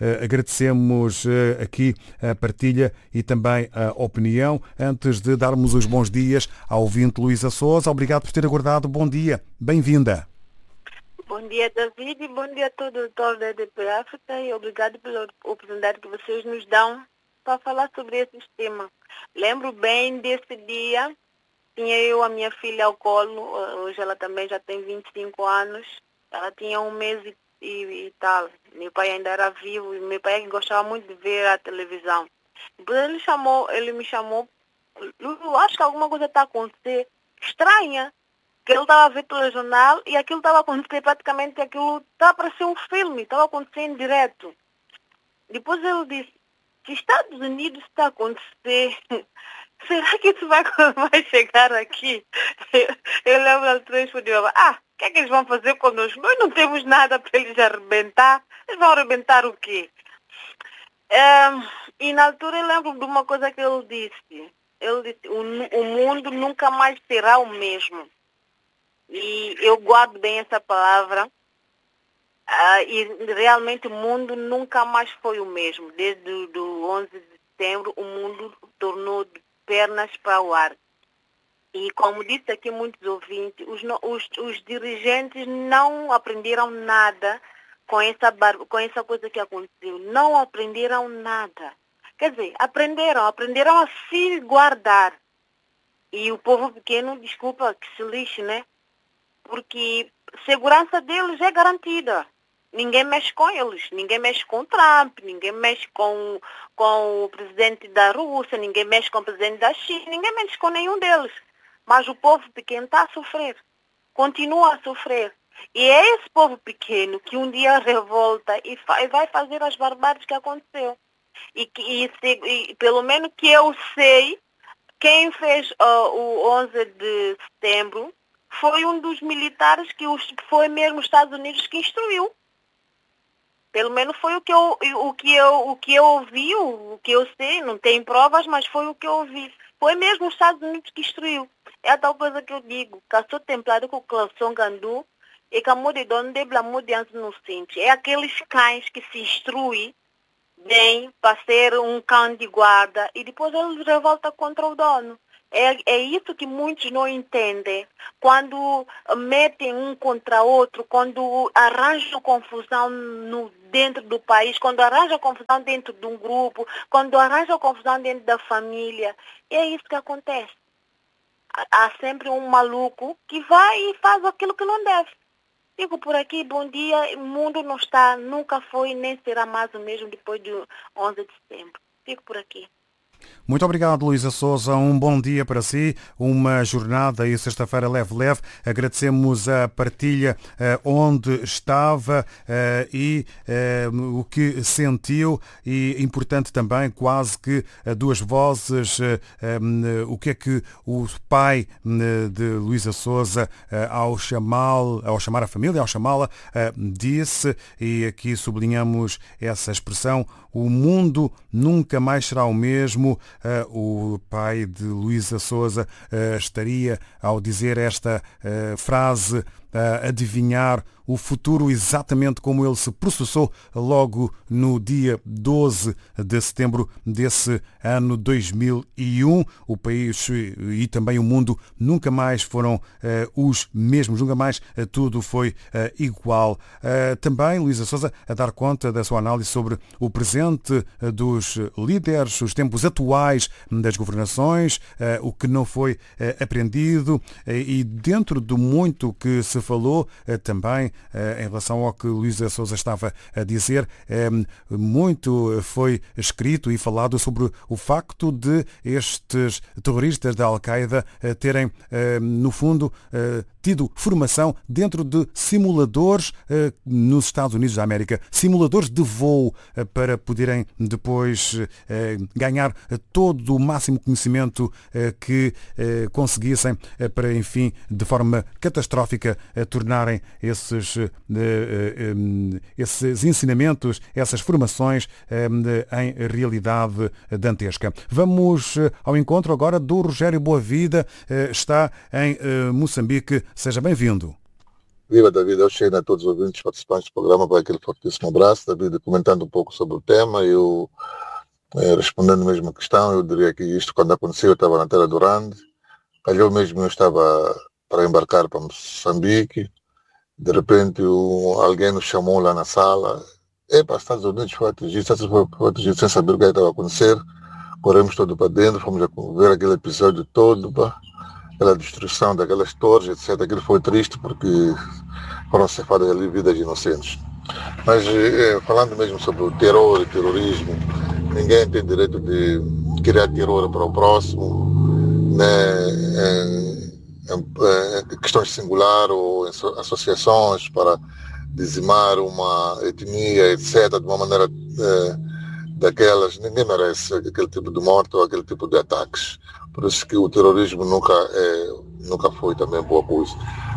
Agradecemos aqui a partilha e também a opinião. Antes de darmos os bons dias ao ouvinte Luísa Sousa, obrigado por ter aguardado. Bom dia, bem-vinda. Bom dia, David, e bom dia a todo o torno da R T P África, e obrigado pela oportunidade que vocês nos dão para falar sobre esse tema. Lembro bem desse dia. Tinha eu a minha filha ao colo, hoje ela também já tem vinte e cinco anos, ela tinha um mês e, e, e tal. Meu pai ainda era vivo e meu pai gostava muito de ver a televisão. Depois ele, chamou, ele me chamou, eu acho que alguma coisa está a acontecer estranha, que ele estava a ver pelo jornal e aquilo estava a acontecer, praticamente aquilo estava a parecer um filme, estava acontecendo direto. Depois ele disse, se Estados Unidos está a acontecer, será que isso vai, vai chegar aqui? Eu lembro ao três e digo, ah, o que é que eles vão fazer conosco? Nós não temos nada para eles arrebentar. Eles vão arrebentar o quê? É, e na altura eu lembro de uma coisa que ele disse. Ele disse, o, o mundo nunca mais será o mesmo. E eu guardo bem essa palavra. Ah, e realmente o mundo nunca mais foi o mesmo. Desde o onze de setembro, o mundo tornou de pernas para o ar. E como disse aqui muitos ouvintes, os, os, os dirigentes não aprenderam nada com essa, com essa coisa que aconteceu. Não aprenderam nada. Quer dizer, aprenderam, aprenderam a se guardar. E o povo pequeno, desculpa, que se lixe, né? Porque a segurança deles é garantida. Ninguém mexe com eles, ninguém mexe com Trump, ninguém mexe com, com o presidente da Rússia, ninguém mexe com o presidente da China, ninguém mexe com nenhum deles. mas o povo pequeno está a sofrer, continua a sofrer. E é esse povo pequeno que um dia revolta e, fa- e vai fazer as barbáries que aconteceu. E, que, e, se, e pelo menos que eu sei, quem fez uh, o onze de setembro foi um dos militares que os, foi mesmo os Estados Unidos que instruiu. Pelo menos foi o que eu, o que eu, o que eu ouvi, o, o que eu sei, não tem provas, mas foi o que eu ouvi. Foi mesmo os Estados Unidos que instruiu. É a tal coisa que eu digo, que eu sou templado com o Clauson Gandu e que a multidão de blamudiança não sente. É aqueles cães que se instruem bem para ser um cão de guarda e depois eles revoltam contra o dono. É, é isso que muitos não entendem. Quando metem um contra outro, quando arranjam confusão no, dentro do país, quando arranjam confusão dentro de um grupo, quando arranjam confusão dentro da família, é isso que acontece. Há sempre um maluco que vai e faz aquilo que não deve. Fico por aqui, bom dia. O mundo não está, nunca foi, nem será mais o mesmo depois do onze de setembro. Fico por aqui. Muito obrigado, Luísa Souza. Um bom dia para si, uma jornada e sexta-feira leve-leve. Agradecemos a partilha eh, onde estava eh, e eh, o que sentiu e importante também, quase que eh, duas vozes, eh, eh, o que é que o pai eh, de Luísa Souza eh, ao, chamá-lo, ao chamar a família, ao chamá-la, eh, disse, e aqui sublinhamos essa expressão: o mundo nunca mais será o mesmo. Uh, o pai de Luísa Souza uh, estaria, ao dizer esta uh, frase, a uh, adivinhar o futuro exatamente como ele se processou logo no dia doze de setembro desse ano dois mil e um. O país e também o mundo nunca mais foram uh, os mesmos, nunca mais uh, tudo foi uh, igual. Uh, também Luísa Souza a dar conta da sua análise sobre o presente uh, dos líderes, os tempos atuais das governações, uh, o que não foi uh, aprendido uh, e dentro do muito que se falou uh, também em relação ao que Luísa Souza estava a dizer, muito foi escrito e falado sobre o facto de estes terroristas da Al-Qaeda terem, no fundo, tido formação dentro de simuladores nos Estados Unidos da América, simuladores de voo para poderem depois ganhar todo o máximo conhecimento que conseguissem para, enfim, de forma catastrófica tornarem esses esses ensinamentos, essas formações em realidade dantesca. Vamos ao encontro agora do Rogério Boavida, está em Moçambique. Seja bem-vindo. Viva, David. Eu chego a todos os ouvintes participantes do programa para aquele fortíssimo abraço. David, comentando um pouco sobre o tema, eu respondendo a mesma questão, eu diria que isto, quando aconteceu, eu estava na terra do Rande, calhou mesmo, eu estava para embarcar para Moçambique. De repente, um, alguém nos chamou lá na sala. Epa, os Estados Unidos foi atingido, Estados Unidos foi atingido sem saber o que estava a acontecer. Corremos todo para dentro, fomos a ver aquele episódio todo, pá, aquela destruição daquelas torres, etcétera. Aquilo foi triste porque foram cefadas ali vidas inocentes. Mas, eh, falando mesmo sobre o terror e terrorismo, ninguém tem direito de criar terror para o próximo, né? Em, em questões singulares ou em associações para dizimar uma etnia, etcétera, de uma maneira eh, daquelas. Ninguém merece aquele tipo de morte ou aquele tipo de ataques. Por isso que o terrorismo nunca, é, nunca foi também boa coisa.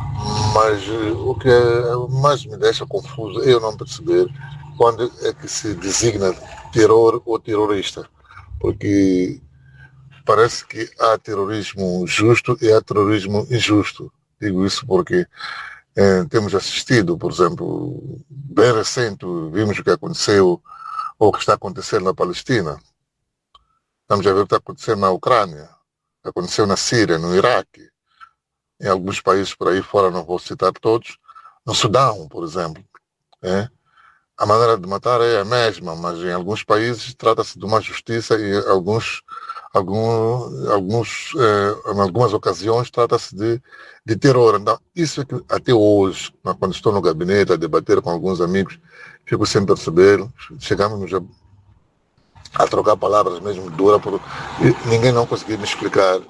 Mas eh, o que é, mais me deixa confuso é eu não perceber quando é que se designa terror ou terrorista. Porque parece que há terrorismo justo e há terrorismo injusto. Digo isso porque eh, temos assistido, por exemplo, bem recente, vimos o que aconteceu, ou o que está acontecendo na Palestina. Estamos a ver o que está acontecendo na Ucrânia, o que aconteceu na Síria, no Iraque, em alguns países por aí fora, não vou citar todos, no Sudão, por exemplo. É? A maneira de matar é a mesma, mas em alguns países trata-se de uma justiça e alguns Algum, alguns, eh, em algumas ocasiões trata-se de, de terror. Então, isso é que até hoje, quando estou no gabinete a debater com alguns amigos, fico sem perceber, chegamos a, a trocar palavras mesmo duras, por, e ninguém não conseguia me explicar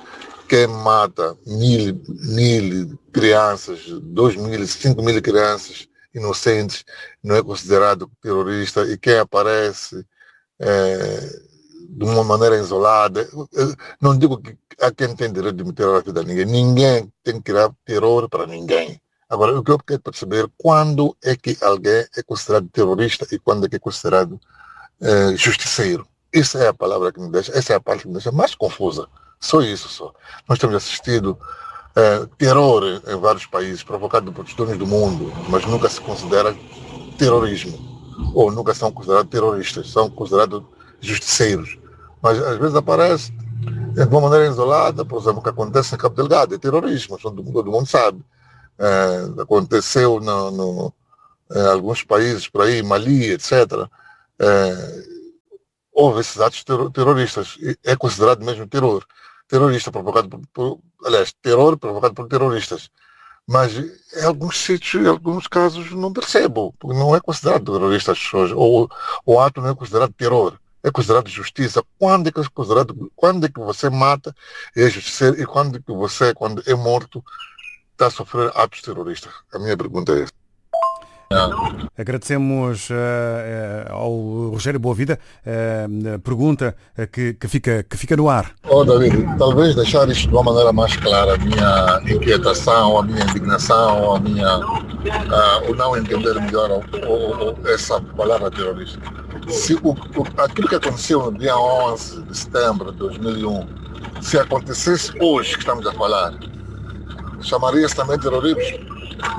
quem mata mil, mil crianças, dois mil, cinco mil crianças inocentes não é considerado terrorista, e quem aparece é, de uma maneira isolada, eu não digo que há quem tem direito de meter a vida a ninguém, ninguém tem que criar terror para ninguém. Agora, o que eu quero perceber, quando é que alguém é considerado terrorista e quando é que é considerado é, justiceiro? Essa é a palavra que me deixa, essa é a parte que me deixa mais confusa. Só isso, só. Nós temos assistido é, terror em vários países, provocado por questões do mundo, mas nunca se considera terrorismo, ou nunca são considerados terroristas, são considerados justiceiros. Mas às vezes aparece de uma maneira isolada, por exemplo, o que acontece em Cabo Delgado, é terrorismo, todo, todo mundo sabe. É, aconteceu no, no, em alguns países por aí, Mali, etcétera. É, houve esses atos terroristas, é considerado mesmo terror. Terrorista provocado por, por, aliás, terror provocado por terroristas. Mas em alguns sítios, em alguns casos, não percebo, porque não é considerado terrorista as pessoas, ou o ato não é considerado terror, é considerado justiça. Quando é que é considerado, quando é que você mata é justiça, e quando é que você, quando é morto, está a sofrer atos terroristas? A minha pergunta é essa. Agradecemos uh, uh, ao Rogério Boavida uh, a pergunta uh, que, que, fica, que fica no ar. Oh, David, talvez deixar isto de uma maneira mais clara, a minha inquietação, a minha indignação, a minha, uh, o não entender melhor o, o, o, essa palavra terrorista. Se o, o, aquilo que aconteceu no dia onze de setembro de dois mil e um, se acontecesse hoje que estamos a falar, chamaria-se também terrorismo?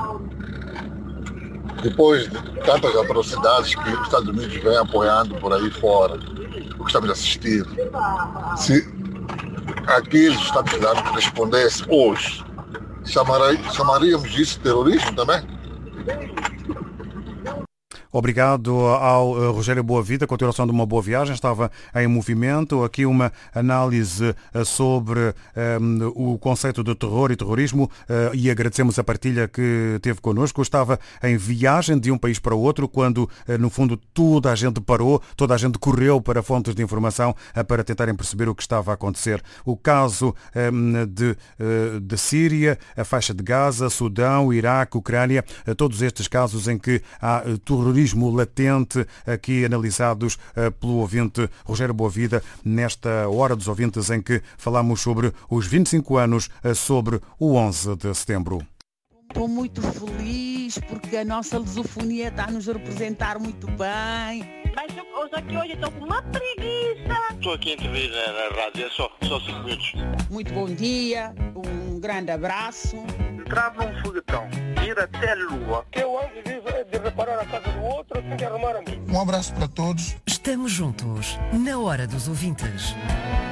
Depois de tantas atrocidades que os Estados Unidos vêm apoiando por aí fora, o que estamos a assistir, se aqueles Estados Unidos respondessem hoje, chamaria, chamaríamos disso terrorismo também? Obrigado ao Rogério Boavida, continuação de uma boa viagem, estava em movimento. Aqui uma análise sobre um, o conceito de terror e terrorismo uh, e agradecemos a partilha que teve connosco. Estava em viagem de um país para o outro quando, uh, no fundo, toda a gente parou, toda a gente correu para fontes de informação uh, para tentarem perceber o que estava a acontecer. O caso um, de, uh, de Síria, a faixa de Gaza, Sudão, Iraque, Ucrânia, uh, todos estes casos em que há uh, terrorismo latente, aqui analisados uh, pelo ouvinte Rogério Boavida, nesta Hora dos Ouvintes em que falamos sobre os vinte e cinco anos uh, sobre o onze de setembro. Estou muito feliz porque a nossa lusofonia está a nos representar muito bem. Mas eu aqui hoje estou com uma preguiça. Estou aqui a intervir na, na rádio, é só, só cinco minutos. Muito bom dia, um grande abraço. Entrar num foguetão, ir até a Lua. Eu antes de, de reparar a casa do outro, eu tenho que arrumar a mim. Um abraço para todos. Estamos juntos na Hora dos Ouvintes.